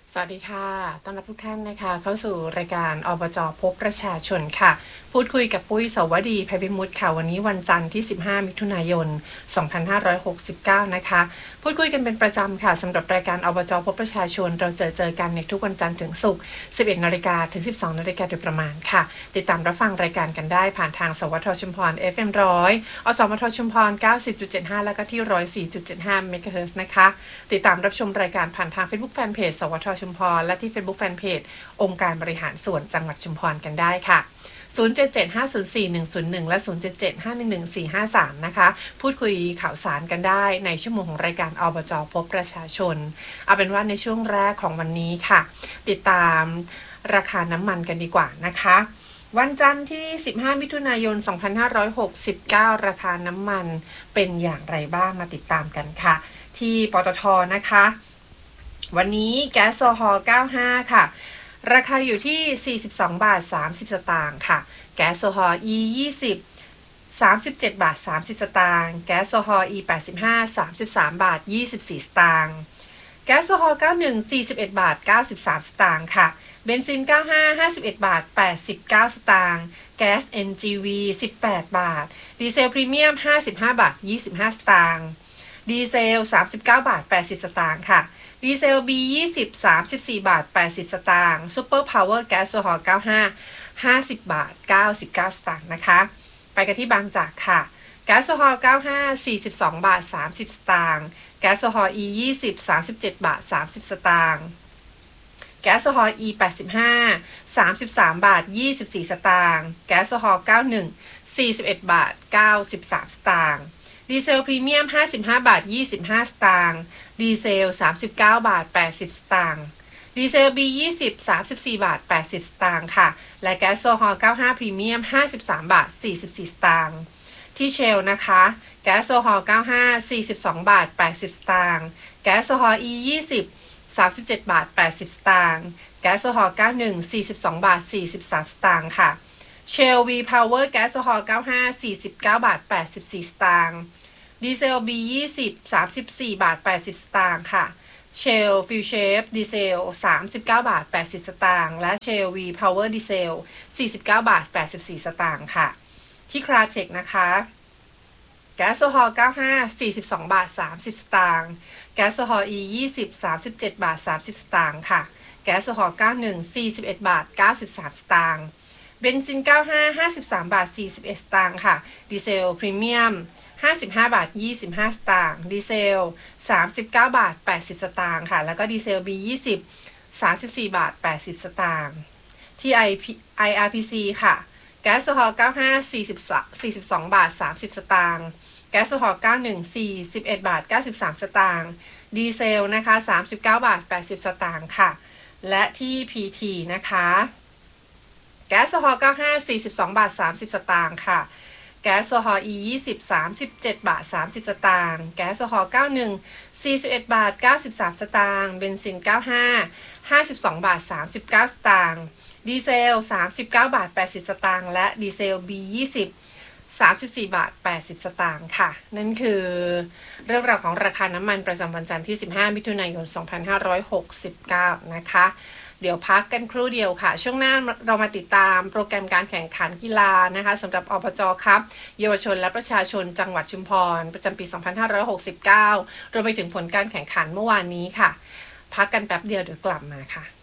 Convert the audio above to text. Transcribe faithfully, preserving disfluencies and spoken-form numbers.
สวัสดีค่ะต้อนรับทุกท่านนะคะเข้าสู่รายการอบจพบประชาชนค่ะพูดคุยกับปุ้ยสวดีไพบิมุตค่ะวันนี้วันจันทร์ที่สิบห้ามิถุนายนสองพันห้าร้อยหกสิบเก้านะคะพูดคุยกันเป็นประจำค่ะสำหรับรายการอบจพบประชาชนเราเจอเจอกันในทุกวันจันทร์ถึงศุกร์สิบเอ็ดนาฬิกาถึงสิบสองนาฬิกาโดยประมาณค่ะติดตามรับฟังรายการกันได้ผ่านทางสวทชุมพร เอฟ เอ็ม หนึ่งร้อยอสมทชุมพร เก้าสิบจุดเจ็ดห้า แล้วก็ที่ หนึ่งร้อยสี่จุดเจ็ดห้า เมกะเฮิรตซ์นะคะติดตามรับชมรายการผ่านทาง Facebook Fanpage สวทชุมพรและที่ Facebook Fanpage องค์การบริหารส่วนจังหวัดชุมพรกันได้ค่ะศูนย์ เจ็ด เจ็ด ห้า ศูนย์ สี่ หนึ่ง ศูนย์ หนึ่ง และ ศูนย์ เจ็ด เจ็ด ห้า หนึ่ง หนึ่ง สี่ ห้า สาม นะคะพูดคุยข่าวสารกันได้ในชั่วโมงของรายการอบจพบประชาชนเอาเป็นว่าในช่วงแรกของวันนี้ค่ะติดตามราคาน้ำมันกันดีกว่านะคะวันจันทร์ที่สิบห้ามิถุนายนสองพันห้าร้อยหกสิบเก้าราคาน้ำมันเป็นอย่างไรบ้างมาติดตามกันค่ะที่ปตท.นะคะวันนี้แก๊สโซฮอล์เก้าสิบห้าค่ะราคาอยู่ที่สี่สิบสองบาทสามสิบสตางค์ค่ะแก๊สโซฮอล์ อี ยี่สิบ สามสิบเจ็ดบาทสามสิบสตางค์แก๊สโซฮอล์ อี แปดสิบห้า สามสิบสามบาทยี่สิบสี่สตางค์แก๊สโซฮอล์เก้าสิบเอ็ด สี่สิบเอ็ดบาทเก้าสิบสามสตางค์ค่ะเบนซินเก้าสิบห้า ห้าสิบเอ็ดบาทแปดสิบเก้าสตางค์แก๊ส เอ็น จี วี สิบแปดบาทดีเซลพรีเมียมห้าสิบห้าบาทยี่สิบห้าสตางค์ดีเซลสามสิบเก้าบาทแปดสิบสตางค์ค่ะดีเซล บี ยี่สิบ สามสิบสี่บาทแปดสิบสตางค์ซูเปอร์พาวเวอร์แก๊สโซฮอล์เก้าสิบห้า ห้าสิบบาทเก้าสิบเก้าสตางค์นะคะไปกันที่บางจากค่ะแก๊สโซฮอล์เก้าสิบห้า สี่สิบสองบาทสามสิบสตางค์แก๊สโซฮอล์ อี ยี่สิบ สามสิบเจ็ดบาทสามสิบสตางค์แก๊สโซฮอล์ อี แปดสิบห้า สามสิบสามบาทยี่สิบสี่สตางค์แก๊สโซฮอล์เก้าสิบเอ็ด สี่สิบเอ็ดบาทเก้าสิบสามสตางค์ดีเซลพรีเมียมห้าสิบห้าบาทยี่สิบห้าสตางค์ดีเซลสามสิบเก้าบาทแปดสิบสตางค์ดีเซล บี ยี่สิบ สามสิบสี่บาทแปดสิบสตางค์ค่ะและแก๊สโซฮอล์เก้าสิบห้าพรีเมียมห้าสิบสามบาทสี่สิบสี่สตางค์ที่เชลนะคะแก๊สโซฮอล์เก้าสิบห้า สี่สิบสองบาทแปดสิบสตางค์แก๊สโซฮอล์ อี ยี่สิบ สามสิบเจ็ดบาทแปดสิบสตางค์แก๊สโซฮอล์เก้าสิบเอ็ด สี่สิบสองบาทสี่สิบสามสตางค์ค่ะเชล V Power แก๊สโซฮอล์เก้าสิบห้า สี่สิบเก้าบาทแปดสิบสี่สตางค์ดีเซล บี ยี่สิบ สามสิบสี่บาทแปดสิบสตางค์ค่ะเชล Fuel Shape ดีเซลสามสิบเก้าบาทแปดสิบสตางค์และเชล V Power ดีเซลสี่สิบเก้าบาทแปดสิบสี่สตางค์ค่ะที่คราเทคนะคะแก๊สโซฮอล์เก้าสิบห้า สี่สิบสองบาทสามสิบสตางค์แก๊สโซฮอล์ E ยี่สิบ สามสิบเจ็ดบาทสามสิบสตางค์ค่ะแก๊สโซฮอล์เก้าสิบเอ็ด สี่สิบเอ็ดบาทเก้าสิบสามสตางค์เบนซินเก้าสิบห้า ห้าสิบสามบาทสี่สิบเอ็ดสตางค์ค่ะดีเซลพรีเมียมห้าสิบห้าบาทยี่สิบห้าสตางค์ดีเซลสามสิบเก้าบาทแปดสิบสตางค์ค่ะแล้วก็ดีเซล B ยี่สิบ สามสิบสี่บาทแปดสิบสตางค์ที่ ไอ อาร์ พี ซี ค่ะแก๊สโซฮอล์เก้าสิบห้า สี่สิบ สี่สิบสองบาทสามสิบสตางค์แก๊สโซฮอล์เก้าสิบเอ็ด สี่สิบเอ็ดบาทเก้าสิบสามสตางค์ดีเซลนะคะสามสิบเก้าบาทแปดสิบสตางค์ค่ะและที่ พี ที นะคะแก๊สโซฮอล์เก้าสิบห้า สี่สิบสองบาทสามสิบสตางค์ค่ะแก๊สโซฮอล์ E ยี่สิบ สามสิบเจ็ดบาทสามสิบสตางค์แก๊สโซฮอล์เก้าสิบเอ็ด สี่สิบเอ็ดบาทเก้าสิบสามสตางค์เบนซินเก้าสิบห้า ห้าสิบสองบาทสามสิบเก้าสตางค์ดีเซลสามสิบเก้าบาทแปดสิบสตางค์และดีเซล B ยี่สิบ สามสิบสี่บาทแปดสิบสตางค์ค่ะนั่นคือเรื่องราวของราคาน้ำมันประจำวันจันทร์ที่สิบห้ามิถุนายนสองพันห้าร้อยหกสิบเก้านะคะเดี๋ยวพักกันครู่เดียวค่ะช่วงหน้าเรามาติดตามโปรแกรมการแข่งขันกีฬานะคะสำหรับอบจ.ครับเยาวชนและประชาชนจังหวัดชุมพรประจำปีสองพันห้าร้อยหกสิบเก้ารวมไปถึงผลการแข่งขันเมื่อวานนี้ค่ะพักกันแป๊บเดียวเดี๋ยวกลับมาค่ะ